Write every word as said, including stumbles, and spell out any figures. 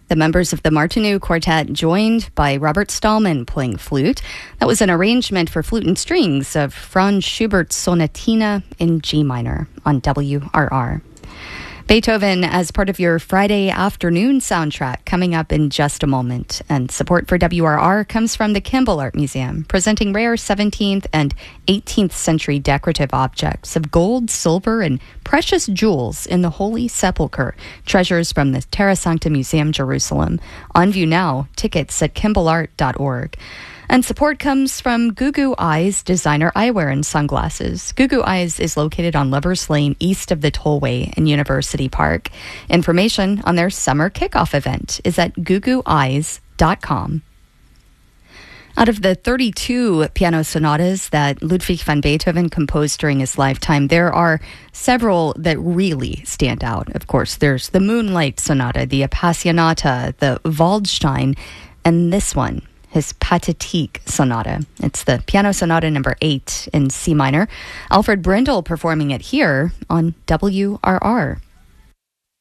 The members of the Martineau Quartet joined by Robert Stallman playing flute. That was an arrangement for flute and strings of Franz Schubert's Sonatina in G minor on W R R. Beethoven as part of your Friday afternoon soundtrack coming up in just a moment. And support for W R R comes from the Kimball Art Museum, presenting rare seventeenth and eighteenth century decorative objects of gold, silver, and precious jewels in the Holy Sepulchre, treasures from the Terra Sancta Museum, Jerusalem. On view now, tickets at kimball art dot org. And support comes from Gugu Eyes designer eyewear and sunglasses. Gugu Eyes is located on Lovers Lane, east of the Tollway in University Park. Information on their summer kickoff event is at gugu eyes dot com. Out of the thirty-two piano sonatas that Ludwig van Beethoven composed during his lifetime, there are several that really stand out. Of course, there's the Moonlight Sonata, the Appassionata, the Waldstein, and this one, his Pathetique Sonata. It's the piano sonata number eight in C minor. Alfred Brindle performing it here on W R R.